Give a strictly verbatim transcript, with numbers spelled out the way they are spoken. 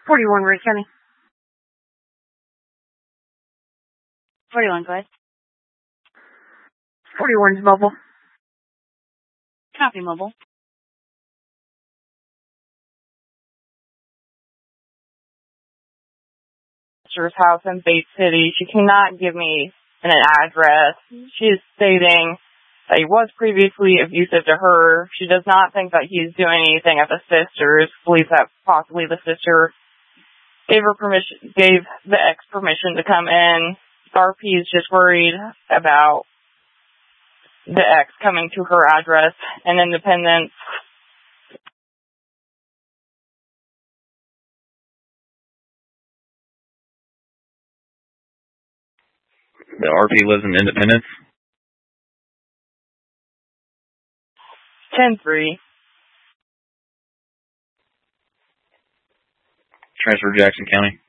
forty-one, Ray County. forty-one, go ahead. forty-one's mobile. Copy, mobile. House in Bay City. She cannot give me an address. She is stating that he was previously abusive to her. She does not think that he's doing anything at the sister's. Believes that possibly the sister gave her permission, gave the ex permission to come in. R P is just worried about the ex coming to her address and Independence. The R P lives in Independence? ten three. Transfer Jackson County.